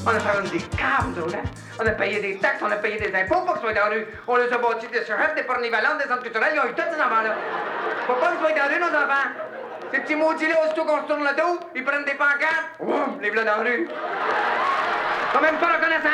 On a fait des caves, nous autres, hein? On a payé des taxes, on a payé des impôts pour qu'ils soient dans la rue. On les a bâtis des chefs, des pornivalantes, des centres culturels. Ils ont eu tous ces enfants-là. Faut pas qu'ils soient dans la rue, nos enfants. Ces petits maudits-là, aussitôt qu'on se tourne le dos, ils prennent des pancartes. Ouf, les v'là dans la rue. Sont même pas reconnaissants.